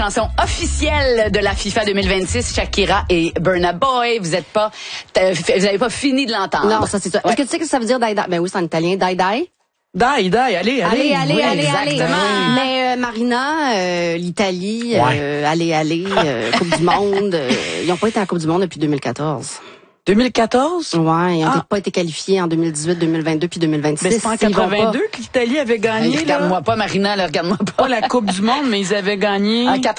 Chanson officielle de la FIFA 2026, Shakira et Burna Boy. Vous avez pas fini de l'entendre. Non, ça c'est ça. Ouais. Est-ce que tu sais que ça veut dire die die? Ben oui, c'est en italien, die die. Allez. Allez. Mais Marina, l'Italie, allez, Coupe du Monde, ils n'ont pas été à la Coupe du Monde depuis 2014. 2014? Ouais, ils n'ont pas été qualifiés en 2018, 2022 puis 2026. Mais c'est pas en 82 que l'Italie avait gagné, Regarde-moi pas, Marina, là, regarde-moi pas. Pas la Coupe du Monde, mais ils avaient gagné. En 80.